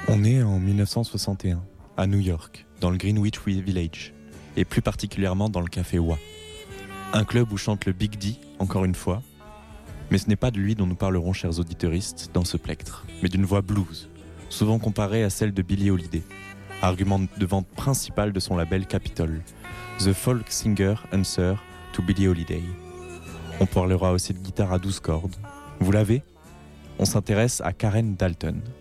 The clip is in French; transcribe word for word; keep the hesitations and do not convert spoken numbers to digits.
On est en dix-neuf cent soixante et un, à New York, dans le Greenwich Village, et plus particulièrement dans le café Wa. Un club où chante le Big D, encore une fois, mais ce n'est pas de lui dont nous parlerons, chers auditeuristes, dans ce plectre, mais d'une voix blues, souvent comparée à celle de Billie Holiday, argument de vente principal de son label Capitol, The Folk Singer Answer to Billie Holiday. On parlera aussi de guitare à douze cordes. Vous l'avez ? On s'intéresse à Karen Dalton,